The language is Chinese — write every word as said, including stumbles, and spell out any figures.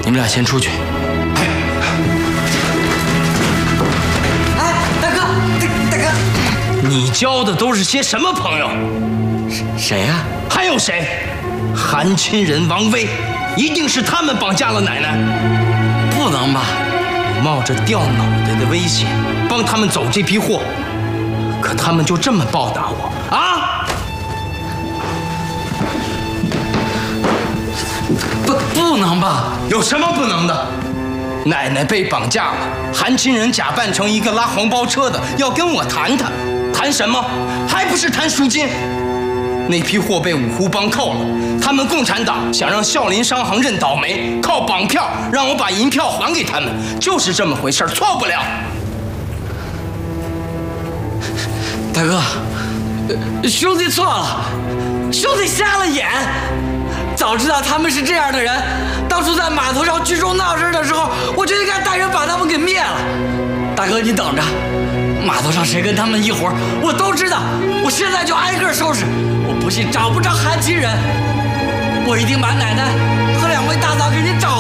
你们俩先出去。 哎，大哥，大大哥， 你交的都是些什么朋友？ 谁呀？ 还有谁？韩亲人、王威，一定是他们绑架了奶奶。 不能吧？ 我冒着掉脑袋的危险帮他们走这批货，可他们就这么报答我啊？ 不，不能吧？ 有什么不能的？奶奶被绑架了，韩亲人假扮成一个拉黄包车的，要跟我谈谈，谈什么？还不是谈赎金。那批货被五湖帮扣了，他们共产党想让孝林商行认倒霉，靠绑票让我把银票还给他们，就是这么回事，错不了。 大哥，兄弟错了，兄弟瞎了眼。早知道他们是这样的人，当初在码头上聚众闹事的时候，我就应该带人把他们给灭了。大哥，你等着，码头上谁跟他们一伙，我都知道。我现在就挨个收拾。我不信找不着韩亲人，我一定把奶奶和两位大嫂给你找